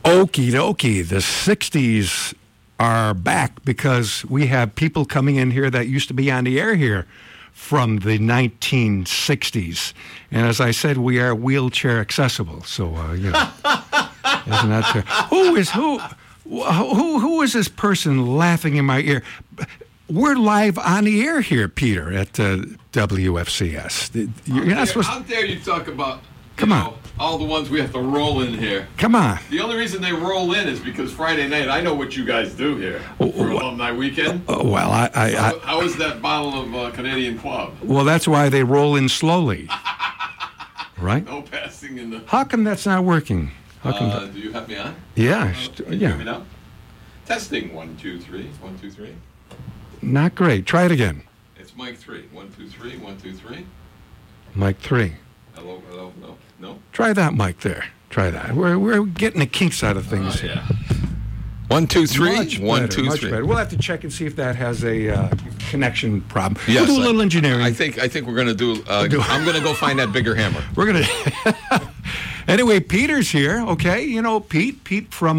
Okie dokie. The 60s are back because we have people coming in here that used to be on the air here from the 1960s. And as I said, we are wheelchair accessible. So, isn't that fair? Who is this person laughing in my ear? We're live on the air here, Peter, at WFCS. You're not supposed to... How dare you talk about... Come on. All the ones we have to roll in here. Come on. The only reason they roll in is because Friday night, I know what you guys do here for Alumni Weekend. Well, How is that bottle of Canadian Club? Well, that's why they roll in slowly. Right? No passing in the... How come that's not working? How come do you have me on? Yeah. Can you hear me now? Testing, 1, 2, 3. 1, 2, 3. Not great. Try it again. It's mic 3. 1, 2, 3. 1, 2, 3. Mic 3. Hello, hello, no? Try that mic there. Try that. We're getting the kinks out of things here. Yeah. 1, 2, 3. Much 1, better, 2, much 3. better. We'll have to check and see if that has a connection problem. Yes, we'll do a little engineering. I think we're going to do... I'm going to go find that bigger hammer. We're going to... Anyway, Peter's here, okay? You know, Pete from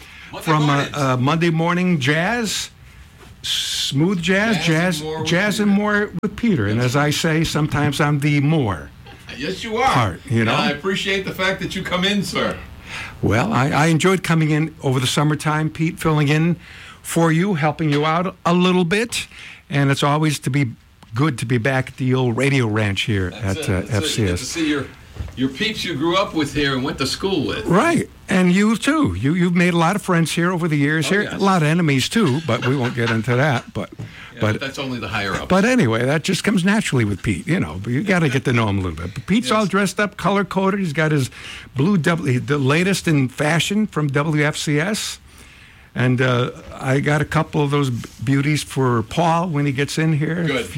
Monday Morning Jazz, smooth jazz and more with Peter. And as I say, sometimes I'm the more. Yes, you are. Part, you know? And I appreciate the fact that you come in, sir. Well, I enjoyed coming in over the summertime, Pete, filling in for you, helping you out a little bit. And it's always good to be back at the old radio ranch here at FCS. You get to see your peeps you grew up with here and went to school with. Right. And you, too. You've made a lot of friends here over the years here. Yes. A lot of enemies, too, but we won't get into that. But that's only the higher up. But anyway, that just comes naturally with Pete, you know. But you got to get to know him a little bit. But Pete's all dressed up, color-coded. He's got his blue the latest in fashion from WFCS. And I got a couple of those beauties for Paul when he gets in here. Good.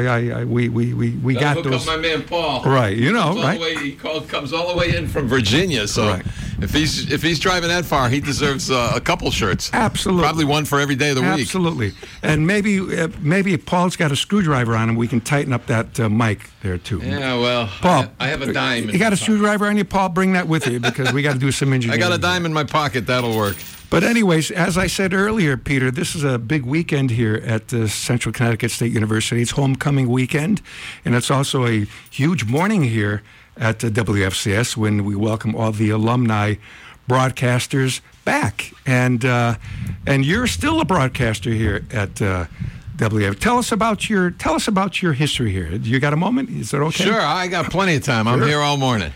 We got hook those. Up my man Paul. Right, you know, right? He comes all the way in from Virginia, so right. if he's driving that far, he deserves a couple shirts. Absolutely. Probably one for every day of the week. Absolutely. And maybe if Paul's got a screwdriver on him, we can tighten up that mic there too. Yeah, well, Paul, I have a dime. You got a screwdriver on you, Paul? Bring that with you because we got to do some engineering. I got a dime in my pocket. That'll work. But anyways, as I said earlier, Peter, this is a big weekend here at Central Connecticut State University. It's homecoming weekend, and it's also a huge morning here at WFCS when we welcome all the alumni broadcasters back. And you're still a broadcaster here at WF. Tell us about your history here. You got a moment? Is that okay? Sure, I got plenty of time. I'm here all morning.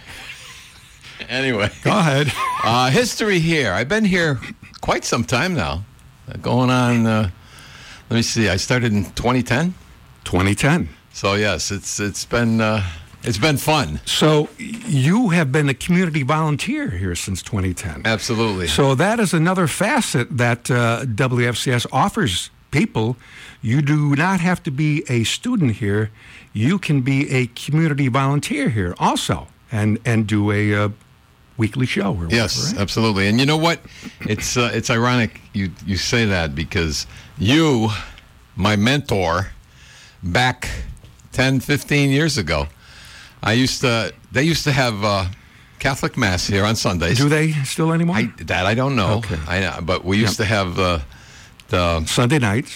Anyway. Go ahead. History here. I've been here quite some time now. Going on, let me see, I started in 2010. 2010. So, yes, it's been fun. So you have been a community volunteer here since 2010. Absolutely. So that is another facet that WFCS offers people. You do not have to be a student here. You can be a community volunteer here also and do a weekly show. Or yes, whatever, right? Absolutely. And you know what? It's ironic you say that because you, my mentor, back 10, 15 years ago, they used to have Catholic Mass here on Sundays. Do they still anymore? I don't know. Okay. But we used to have the Sunday nights,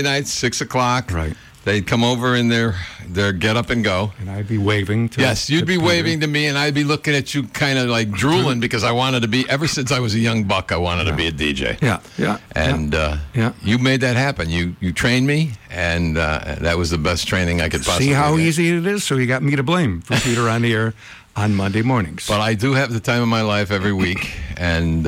6 o'clock. Right. They'd come over in their get up and go. And I'd be waving to Yes, you'd be Peter. waving to me, and I'd be looking at you kind of like drooling because I wanted to be, ever since I was a young buck, I wanted to be a DJ. Yeah. And you made that happen. You trained me, and that was the best training I could possibly See how get. easy it is? So you got me to blame for Peter on the air on Monday mornings. But I do have the time of my life every week, and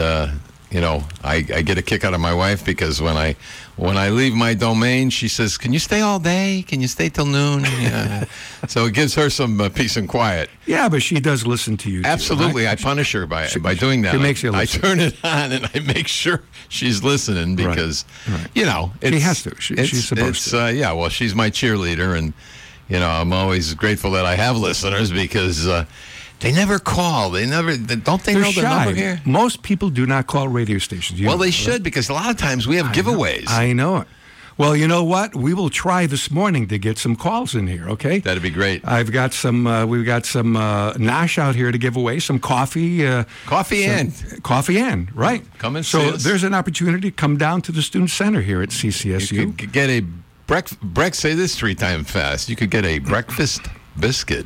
I get a kick out of my wife because when I leave my domain, she says, "Can you stay all day? Can you stay till noon?" Yeah. So it gives her some peace and quiet. Yeah, but she does listen to you. Absolutely, Too, I punish her by doing that. She makes you I listen. turn it on and I make sure she's listening because Right. it's, she has to. She's supposed to. Well, she's my cheerleader, and I'm always grateful that I have listeners because. They never call. Don't they They're know the shy. number here? Most people do not call radio stations. Well, they should because a lot of times we have giveaways. I know it. Well, you know what? We will try this morning to get some calls in here, okay? That'd be great. I've got some, we've got some Nosh out here to give away, some coffee. Coffee and. Coffee and, right. Come and so see us. there's an opportunity to come down to the Student Center here at CCSU. You could get a say this 3 times fast. You could get a breakfast biscuit.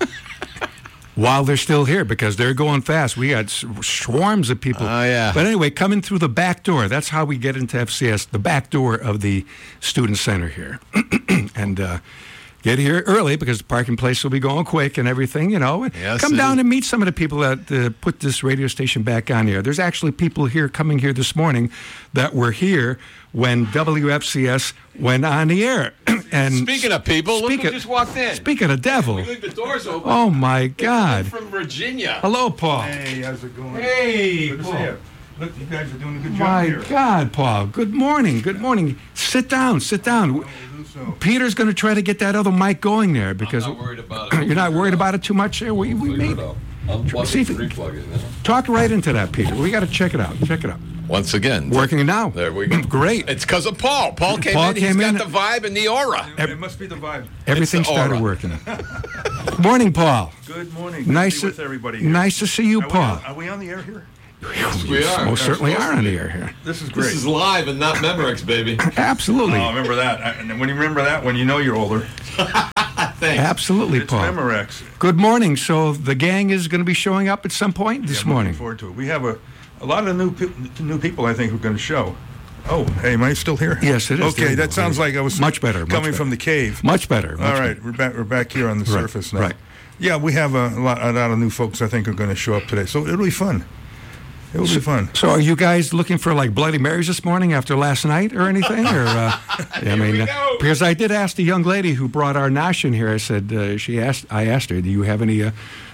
While they're still here, because they're going fast. We got swarms of people. Oh, yeah. But anyway, coming through the back door. That's how we get into FCS, the back door of the Student Center here. And get here early because the parking place will be going quick and everything, you know. Yes, come down and meet some of the people that put this radio station back on here. There's actually people here coming here this morning that were here when WFCS went on the air. And speaking of people, look who just walked in. Speaking of devil. We leave the doors open. Oh, my God. From Virginia. Hello, Paul. Hey, how's it going? Hey, Good to Paul. see you. Look, you guys are doing a good job My here. God, Paul. Good morning. Good morning. Sit down. Sit down. We'll do so. Peter's going to try to get that other mic going there because I'm not worried about it. you're not worried about it too much there. We Figure made it out. I'll plug See it, if it- replug it. You know? talk right into that, Peter. We got to check it out. Check it out. Once again. Working now. There we go. Great. It's because of Paul. Paul came Paul in. came He's in. got the vibe and the aura. It must be the vibe. Everything It's the started aura. working. Morning, Paul. Good morning. Good Nice to to be with everybody here. Nice to see you, Are we Paul. on- Are we on the air here? We are. Most certainly are on the air here. This is great. This is live and not Memorex, baby. Absolutely. Oh, remember that. And when you remember that, when you know you're older, Thanks. Absolutely, it's Paul. Memorex. Good morning. So the gang is going to be showing up at some point this I'm looking morning. forward to it. We have a lot of new people, I think, who are going to show. Oh, hey, am I still here? Yes, it is. There Okay, you that go. sounds like I was Much better, much coming better. from the cave. Much better. Much All right, we're back here on the Right, surface now. right. Yeah, we have a lot of new folks I think are going to show up today, so it'll be fun. It will be fun. So are you guys looking for like Bloody Marys this morning after last night or anything? Or I mean, we go. because I did ask the young lady who brought our Nosh in here. I said I asked her, do you have any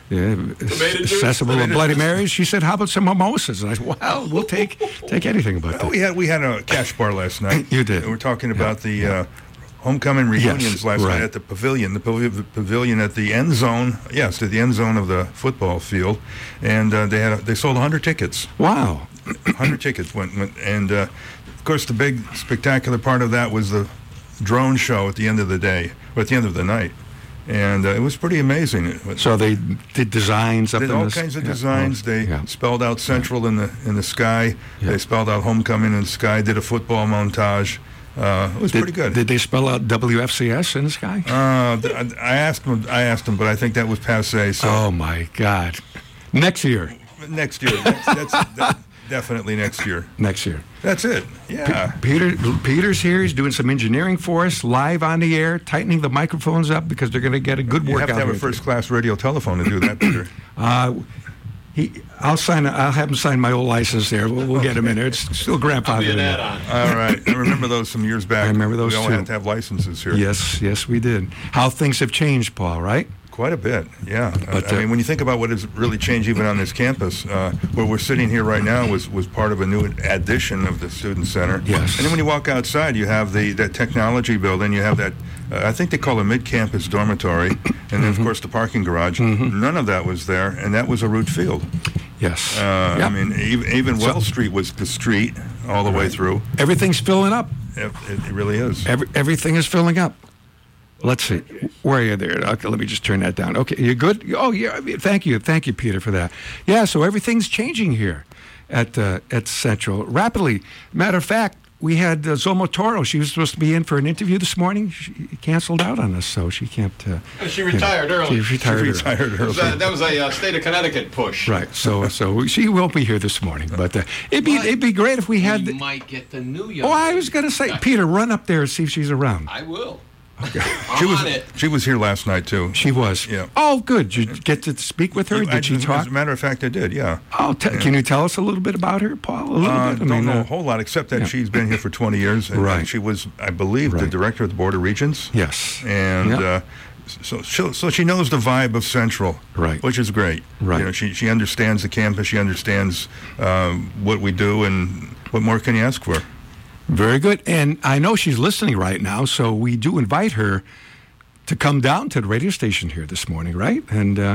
juice? accessible Bloody Marys? She said, how about some mimosas? And I said, well, we'll take anything about Well, that. we had a cash bar last night. You did. And we're talking about the homecoming reunions Yes, last right. night at the pavilion. The pavilion at the end zone. Yes, at the end zone of the football field, and they sold 100 tickets. Wow. 100 tickets went and of course the big spectacular part of that was the drone show at the end of the day, or at the end of the night, and it was pretty amazing. So they did designs up Did in all this- kinds of yeah, designs. They yeah. spelled out Central in the sky. Yeah. They spelled out Homecoming in the sky. Did a football montage. It was pretty good. Did they spell out WFCS in the sky? I asked him, but I think that was passé. So Oh my God. Next year. next year, that's definitely next year. Next year. That's it. Yeah. Peter's here. He's doing some engineering for us, live on the air, tightening the microphones up because they're going to get a good You have workout. to have a here. first-class radio telephone to do that, Peter. I'll have him sign my old license there. We'll get him in there. It's still grandfather. Be an in there. add-on. All right. I remember those some years back. I remember those We all too. had to have licenses here. Yes, we did. How things have changed, Paul, right? Quite a bit, yeah. But, I mean, when you think about what has really changed even on this campus, where we're sitting here right now was part of a new addition of the Student Center. Yes. And then when you walk outside, you have that technology building, you have that, I think they call it mid-campus dormitory, and then, of course, the parking garage. None of that was there, and that was a root field. Yes. I Yep. mean, even Wells Street was the street all the way through. Everything's filling up. It really is. Everything is filling up. Let's see. Where are you there? Okay, let me just turn that down. Okay, you good? Oh, yeah. Thank you, Peter, for that. Yeah. So everything's changing here at Central rapidly. Matter of fact, we had Zomo Toro. She was supposed to be in for an interview this morning. She canceled out on us, so she can't. She retired early. She retired early. Retired early. That was a state of Connecticut push. Right. So she won't be here this morning. But it'd be great if we had. We might get the new young Oh, I was lady. going to say, Peter, run up there and see if she's around. I will. She I'm was on it. she was here last night too. She was. Yeah. Oh, good. Did you get to speak with her? Did she talk? As a matter of fact, I did. Yeah. Oh, can you tell us a little bit about her, Paul? A little bit. Don't know a whole lot, except that she's been here for 20 years, and Right. she was, I believe, the Right. director of the Board of Regents. Yes. And Yep. so she knows the vibe of Central, Right. which is great. Right. You know, she understands the campus. She understands what we do, and what more can you ask for? Very good. And I know she's listening right now, so we do invite her to come down to the radio station here this morning, right? And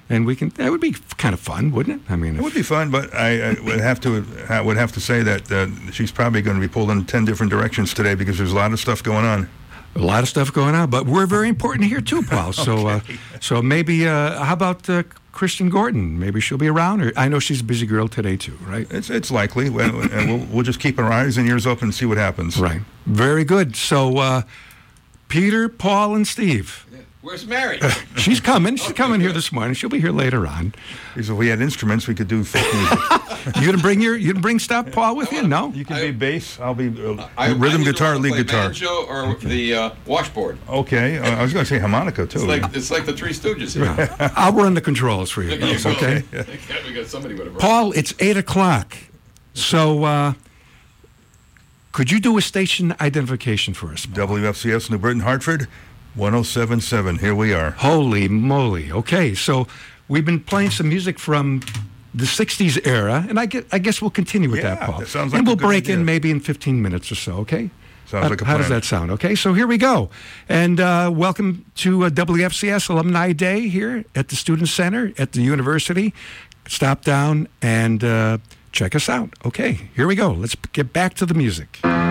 and that would be kind of fun, wouldn't it? I mean, It would be fun, but I would have to say that she's probably going to be pulled in 10 different directions today because there's a lot of stuff going on. a lot of stuff going on, but we're very important here too, Paul. So, so maybe how about Kristen Gordon? Maybe she'll be around. Or I know she's a busy girl today too, right? It's likely, and we'll just keep our eyes and ears open and see what happens. Right. Very good. So, Peter, Paul, and Steve. Where's Mary? She's coming. She's coming here this morning. She'll be here later on. Because if we had instruments, we could do folk music. You didn't bring stuff, Paul, with you? No. You can be bass. I'll be I rhythm either guitar, wanna lead play guitar. banjo or the washboard. Okay. I was going to say harmonica too. It's like the Three Stooges here. Yeah. I'll run the controls for you. There you go. Okay. We got somebody with a Paul, it's 8:00. So, could you do a station identification for us, Paul? WFCS New Britain, Hartford, 107.7. Here we are. Holy moly. Okay, so we've been playing some music from the 60s era, and I guess we'll continue with that, Yeah, Paul. that sounds like and a we'll good break idea. in maybe in 15 minutes or so, okay? Sounds like a How does plan. that sound? Okay, so here we go. And welcome to WFCS Alumni Day here at the Student Center at the university. Stop down and check us out. Okay, here we go. Let's get back to the music.